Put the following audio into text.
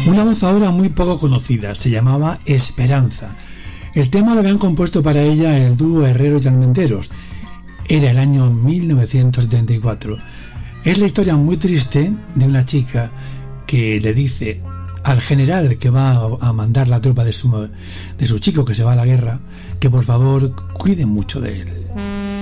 Una voz ahora muy poco conocida, se llamaba Esperanza. El tema lo habían compuesto para ella el dúo Herreros y Almenteros. Era el año 1974. Es la historia muy triste de una chica que le dice al general que va a mandar la tropa de su chico que se va a la guerra, que por favor cuide mucho de él.